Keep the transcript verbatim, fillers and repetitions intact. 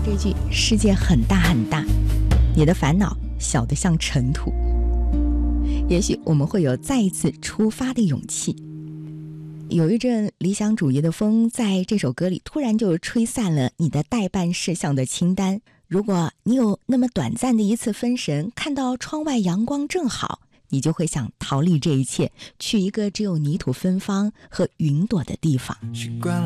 这句世界很大很大，你的烦恼小得像尘土。也许我们会有再一次出发的勇气。有一阵理想主义的风在这首歌里突然就吹散了你的待办事项的清单。如果你有那么短暂的一次分神，看到窗外阳光正好，你就会想逃离这一切，去一个只有泥土芬芳和云朵的地方。 习惯